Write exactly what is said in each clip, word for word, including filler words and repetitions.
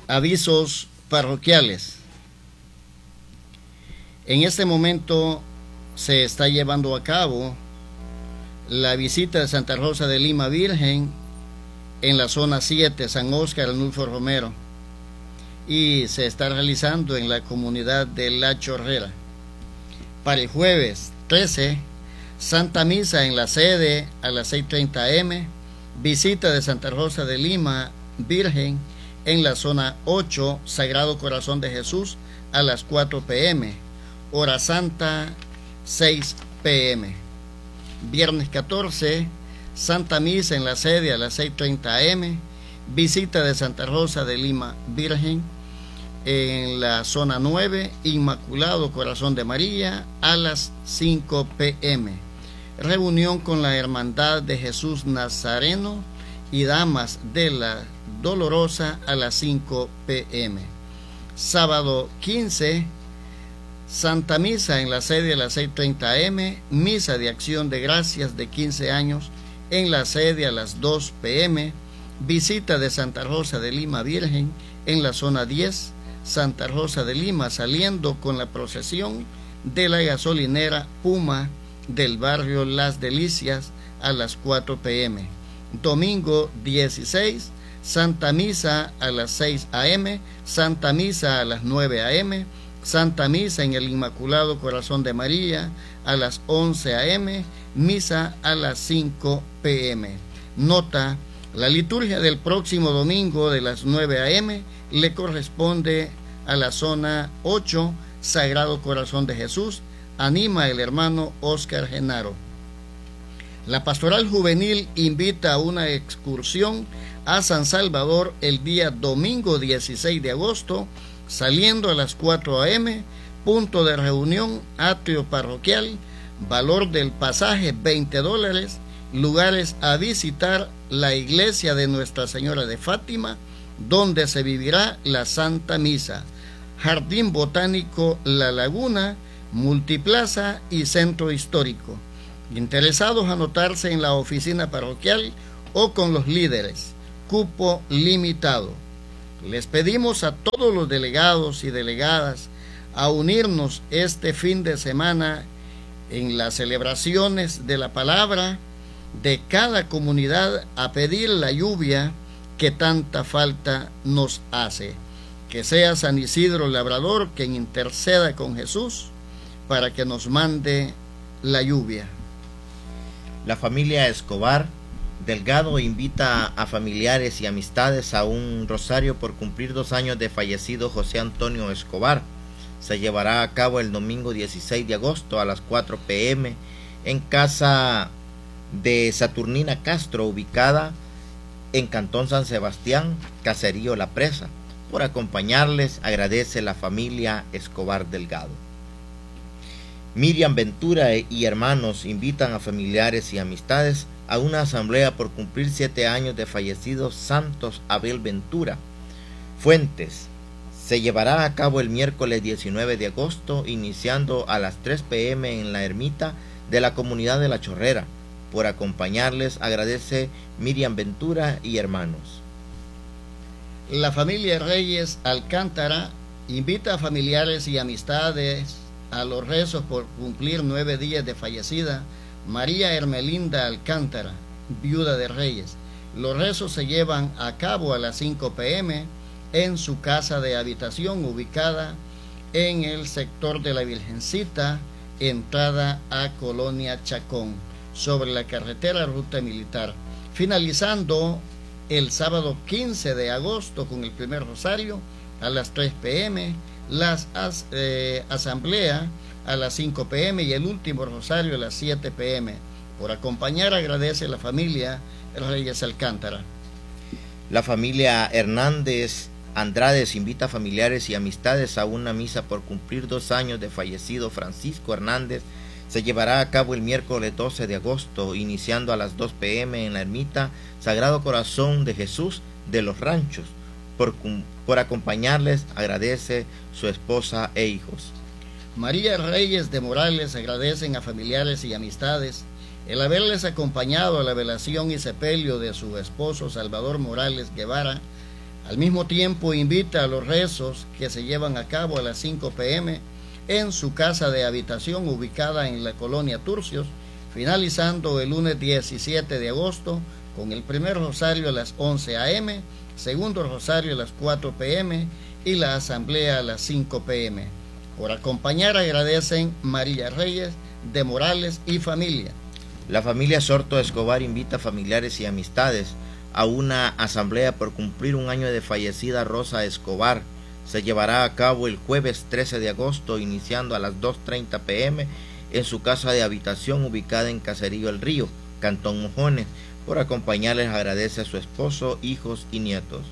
Avisos parroquiales. En este momento se está llevando a cabo la visita de Santa Rosa de Lima Virgen en la zona siete, San Óscar Arnulfo Romero, y se está realizando en la comunidad de La Chorrera. Para el jueves trece, Santa Misa en la sede a las seis treinta a eme, visita de Santa Rosa de Lima Virgen en la zona ocho, Sagrado Corazón de Jesús a las cuatro pe eme, hora santa seis pe eme. Viernes catorce, Santa Misa en la sede a las seis treinta a eme, visita de Santa Rosa de Lima Virgen en la zona nueve, Inmaculado Corazón de María a las cinco pe eme. Reunión con la Hermandad de Jesús Nazareno y Damas de la Dolorosa a las cinco pe eme. Sábado quince, Santa Misa en la sede a las seis treinta a eme, Misa de Acción de Gracias de quince años en la sede a las dos pe eme, visita de Santa Rosa de Lima Virgen en la zona diez, Santa Rosa de Lima saliendo con la procesión de la gasolinera Puma del barrio Las Delicias a las cuatro pe eme. Domingo dieciséis, Santa Misa a las seis a eme, Santa Misa a las nueve a eme, Santa Misa en el Inmaculado Corazón de María a las once a eme, Misa a las cinco pe eme. Nota: la liturgia del próximo domingo de las nueve a eme le corresponde a la zona ocho, Sagrado Corazón de Jesús. Anima el hermano Óscar Genaro. La Pastoral Juvenil invita a una excursión a San Salvador el día domingo dieciséis de agosto, saliendo a las cuatro a eme, punto de reunión, atrio parroquial, valor del pasaje veinte dólares, lugares a visitar: la iglesia de Nuestra Señora de Fátima, donde se vivirá la Santa Misa, Jardín Botánico La Laguna, Multiplaza y Centro Histórico. Interesados anotarse en la oficina parroquial o con los líderes. Cupo limitado. Les pedimos a todos los delegados y delegadas a unirnos este fin de semana en las celebraciones de la palabra de cada comunidad a pedir la lluvia que tanta falta nos hace. Que sea San Isidro Labrador quien interceda con Jesús para que nos mande la lluvia. La familia Escobar Delgado invita a familiares y amistades a un rosario por cumplir dos años de fallecido José Antonio Escobar. Se llevará a cabo el domingo dieciséis de agosto a las cuatro pe eme en casa de Saturnina Castro, ubicada en Cantón San Sebastián, Caserío La Presa. Por acompañarles agradece la familia Escobar Delgado. Miriam Ventura y hermanos invitan a familiares y amistades a una asamblea por cumplir siete años de fallecido Santos Abel Ventura. Fuentes: se llevará a cabo el miércoles diecinueve de agosto, iniciando a las tres pe eme en la ermita de la comunidad de La Chorrera. Por acompañarles agradece Miriam Ventura y hermanos. La familia Reyes Alcántara invita a familiares y amistades a los rezos por cumplir nueve días de fallecida María Hermelinda Alcántara, viuda de Reyes. Los rezos se llevan a cabo a las cinco pe eme en su casa de habitación ubicada en el sector de la Virgencita, entrada a Colonia Chacón, sobre la carretera Ruta Militar, finalizando el sábado quince de agosto con el primer rosario a las tres pe eme, las as, eh, asamblea a las cinco pe eme y el último rosario a las siete pe eme. Por acompañar agradece la familia Reyes Alcántara. La familia Hernández Andrades invita a familiares y amistades a una misa por cumplir dos años de fallecido Francisco Hernández. Se llevará a cabo el miércoles doce de agosto, iniciando a las dos pe eme en la ermita Sagrado Corazón de Jesús de los Ranchos. Por, por acompañarles agradece su esposa e hijos. María Reyes de Morales agradecen a familiares y amistades el haberles acompañado a la velación y sepelio de su esposo Salvador Morales Guevara Al mismo tiempo invita a los rezos que se llevan a cabo a las cinco pe eme en su casa de habitación ubicada en la colonia Turcios, finalizando el lunes diecisiete de agosto con el primer rosario a las once a eme, segundo rosario a las cuatro pe eme y la asamblea a las cinco pe eme. Por acompañar agradecen María Reyes de Morales y familia. La familia Sorto Escobar invita a familiares y amistades a una asamblea por cumplir un año de fallecida Rosa Escobar. Se llevará a cabo el jueves trece de agosto, iniciando a las dos treinta pe eme en su casa de habitación ubicada en Caserío El Río, Cantón Mojones. Por acompañarles agradece a su esposo, hijos y nietos.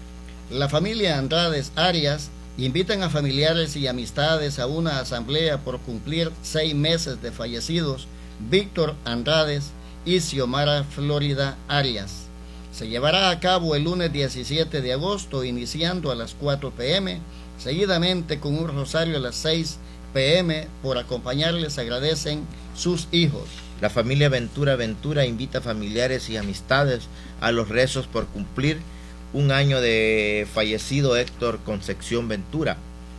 La familia Andrades Arias invitan a familiares y amistades a una asamblea por cumplir seis meses de fallecidos Víctor Andrades y Xiomara Florida Arias. Se llevará a cabo el lunes diecisiete de agosto, iniciando a las cuatro pe eme, seguidamente con un rosario a las seis pe eme. Por acompañarles agradecen sus hijos. La familia Ventura Ventura invita a familiares y amistades a los rezos por cumplir un año de fallecido Héctor Concepción Ventura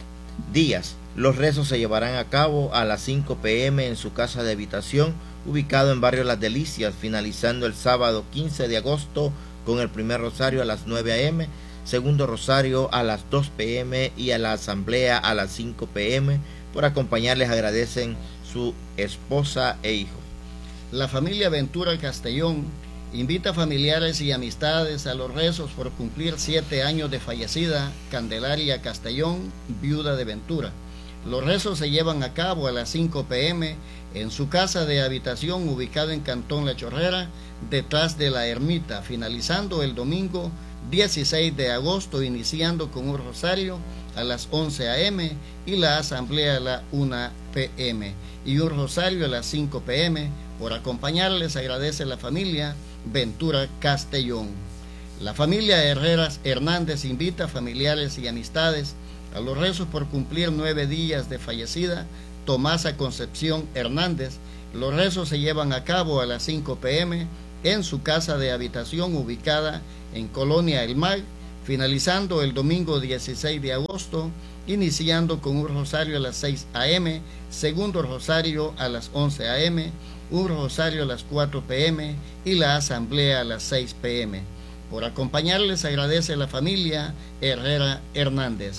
Díaz. Los rezos se llevarán a cabo a las cinco pe eme en su casa de habitación, ubicado en Barrio Las Delicias, finalizando el sábado quince de agosto con el primer rosario a las nueve a eme, segundo rosario a las dos pe eme y a la asamblea a las cinco pe eme. Por acompañarles agradecen su esposa e hijo. La familia Ventura Castellón invita a familiares y amistades a los rezos por cumplir siete años de fallecida Candelaria Castellón, viuda de Ventura. Los rezos se llevan a cabo a las cinco pe eme en su casa de habitación ubicada en Cantón La Chorrera, detrás de la ermita, finalizando el domingo dieciséis de agosto, iniciando con un rosario a las once a eme y la asamblea a la una pe eme y un rosario a las cinco pe eme. Por acompañarles agradece la familia Ventura Castellón. La familia Herreras Hernández invita a familiares y amistades a los rezos por cumplir nueve días de fallecida Tomasa Concepción Hernández. Los rezos se llevan a cabo a las cinco pe eme en su casa de habitación ubicada en Colonia El Mar, finalizando el domingo dieciséis de agosto, iniciando con un rosario a las seis a eme, segundo rosario a las once a eme, un rosario a las cuatro pe eme y la asamblea a las seis pe eme. Por acompañarles agradece la familia Herrera Hernández.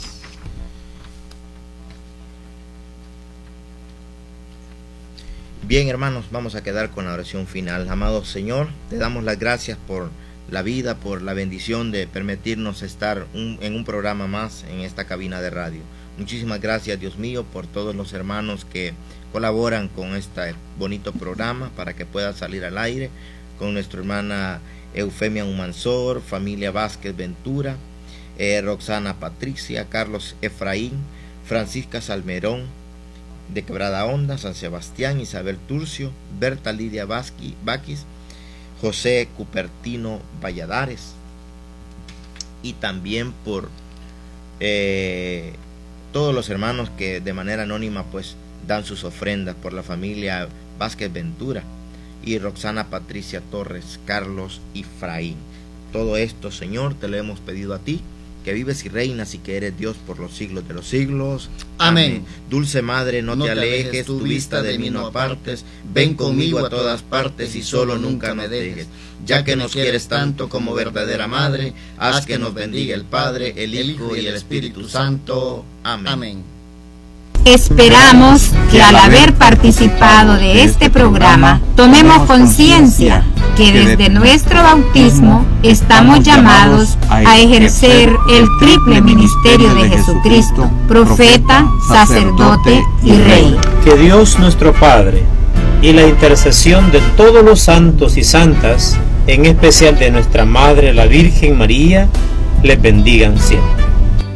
Bien, hermanos, vamos a quedar con la oración final. Amado Señor, te damos las gracias por la vida, por la bendición de permitirnos estar un, en un programa más en esta cabina de radio. Muchísimas gracias, Dios mío, por todos los hermanos que colaboran con este bonito programa para que pueda salir al aire, con nuestra hermana Eufemia Humansor, familia Vázquez Ventura, eh, Roxana Patricia, Carlos Efraín, Francisca Salmerón de Quebrada Honda, San Sebastián, Isabel Turcio, Berta Lidia Vázquez, Vaquis, José Cupertino Valladares, y también por eh, todos los hermanos que de manera anónima pues dan sus ofrendas, por la familia Vázquez Ventura y Roxana Patricia Torres, Carlos y Fraín. Todo esto, Señor, te lo hemos pedido a ti, que vives y reinas y que eres Dios por los siglos de los siglos. Amén. Amén. Dulce Madre, no, no te alejes, alejes, tu vista de mí no apartes, ven conmigo a todas partes y solo nunca me dejes. Ya que nos quieres tanto como verdadera Madre, haz que nos bendiga el Padre, el Hijo y el Espíritu Santo. Amén. Amén. Esperamos que al haber participado de este programa tomemos conciencia que desde nuestro bautismo estamos llamados a ejercer el triple ministerio de Jesucristo, profeta, sacerdote y rey. Que Dios nuestro Padre y la intercesión de todos los santos y santas, en especial de nuestra Madre la Virgen María, les bendigan siempre.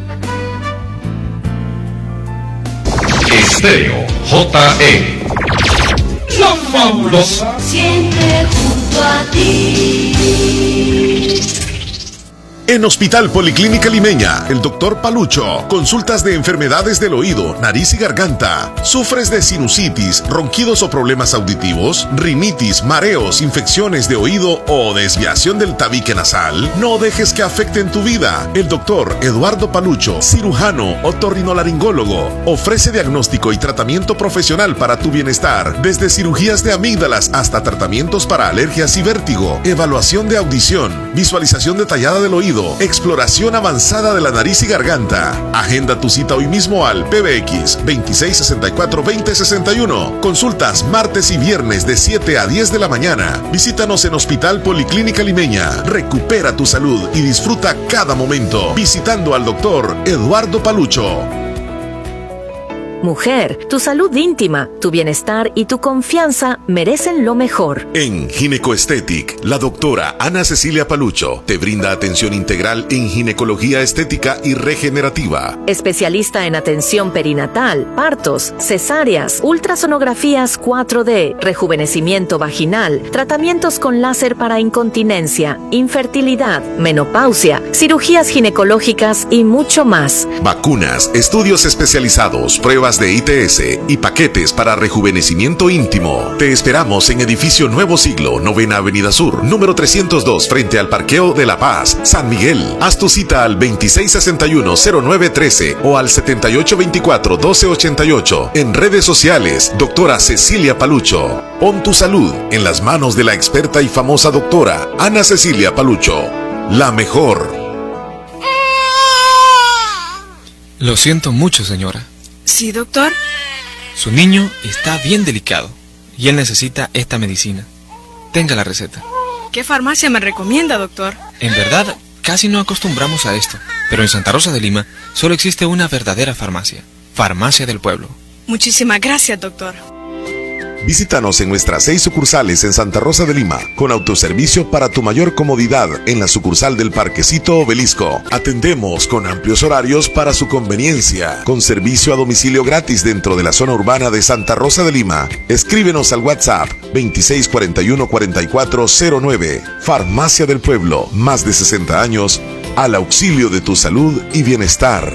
Estéreo J E, la fabulosa, siempre junto a ti. En Hospital Policlínica Limeña, el doctor Palucho, consultas de enfermedades del oído, nariz y garganta. ¿Sufres de sinusitis, ronquidos o problemas auditivos? ¿Rinitis, mareos, infecciones de oído o desviación del tabique nasal? No dejes que afecten tu vida. El doctor Eduardo Palucho, cirujano otorrinolaringólogo, ofrece diagnóstico y tratamiento profesional para tu bienestar, desde cirugías de amígdalas hasta tratamientos para alergias y vértigo, evaluación de audición, visualización detallada del oído, exploración avanzada de la nariz y garganta. Agenda tu cita hoy mismo al P B X veintiséis sesenta y cuatro veinte sesenta y uno. Consultas martes y viernes de siete a diez de la mañana. Visítanos en Hospital Policlínica Limeña. Recupera tu salud y disfruta cada momento visitando al doctor Eduardo Palucho. Mujer, tu salud íntima, tu bienestar y tu confianza merecen lo mejor. En Ginecoestetic, la doctora Ana Cecilia Palucho te brinda atención integral en ginecología estética y regenerativa. Especialista en atención perinatal, partos, cesáreas, ultrasonografías cuatro D, rejuvenecimiento vaginal, tratamientos con láser para incontinencia, infertilidad, menopausia, cirugías ginecológicas y mucho más. Vacunas, estudios especializados, pruebas de I T S y paquetes para rejuvenecimiento íntimo. Te esperamos en Edificio Nuevo Siglo, Novena Avenida Sur, número trescientos dos, frente al Parqueo de La Paz, San Miguel. Haz tu cita al veintiséis sesenta y uno cero nueve trece o al setenta y ocho veinticuatro doce ochenta y ocho. En redes sociales, doctora Cecilia Palucho. Pon tu salud en las manos de la experta y famosa doctora Ana Cecilia Palucho. La mejor. Lo siento mucho, señora. Sí, doctor. Su niño está bien delicado y él necesita esta medicina. Tenga la receta. ¿Qué farmacia me recomienda, doctor? En verdad, casi no acostumbramos a esto, pero en Santa Rosa de Lima solo existe una verdadera farmacia. Farmacia del Pueblo. Muchísimas gracias, doctor. Visítanos en nuestras seis sucursales en Santa Rosa de Lima, con autoservicio para tu mayor comodidad en la sucursal del Parquecito Obelisco. Atendemos con amplios horarios para su conveniencia, con servicio a domicilio gratis dentro de la zona urbana de Santa Rosa de Lima. Escríbenos al WhatsApp veintiséis cuarenta y uno cuarenta y cuatro cero nueve. Farmacia del Pueblo, más de sesenta años al auxilio de tu salud y bienestar.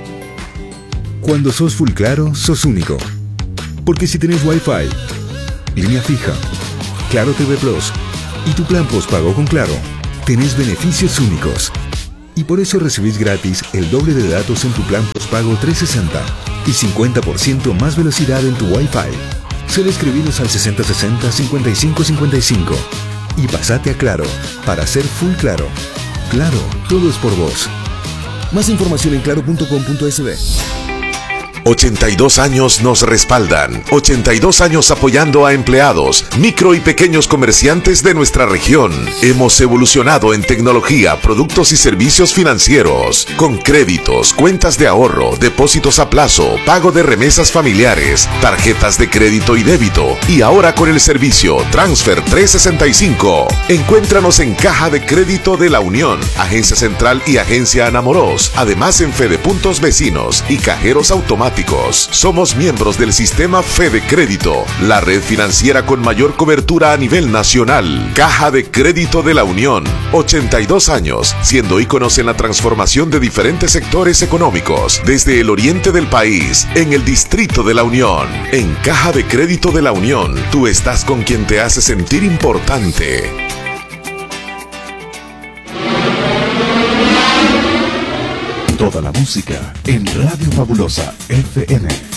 Cuando sos Full Claro, sos único. Porque si tenés Wi-Fi, línea fija, Claro T V Plus y tu plan postpago con Claro, tenés beneficios únicos. Y por eso recibís gratis el doble de datos en tu plan postpago trescientos sesenta y cincuenta por ciento más velocidad en tu Wi-Fi. Solo escribinos al sesenta sesenta cincuenta y cinco cincuenta y cinco y pasate a Claro para ser Full Claro. Claro, todo es por vos. Más información en claro punto com punto es be. ochenta y dos años nos respaldan. ochenta y dos años apoyando a empleados, micro y pequeños comerciantes de nuestra región. Hemos evolucionado en tecnología, productos y servicios financieros, con créditos, cuentas de ahorro, depósitos a plazo, pago de remesas familiares, tarjetas de crédito y débito, y ahora con el servicio Transfer trescientos sesenta y cinco. Encuéntranos en Caja de Crédito de la Unión, Agencia Central y Agencia Anamoros, además en Fede Puntos Vecinos y cajeros automáticos. Somos miembros del sistema Fede Crédito, la red financiera con mayor cobertura a nivel nacional. Caja de Crédito de la Unión, ochenta y dos años, siendo íconos en la transformación de diferentes sectores económicos, desde el oriente del país, en el Distrito de la Unión. En Caja de Crédito de la Unión, tú estás con quien te hace sentir importante. Toda la música en Radio Fabulosa F M.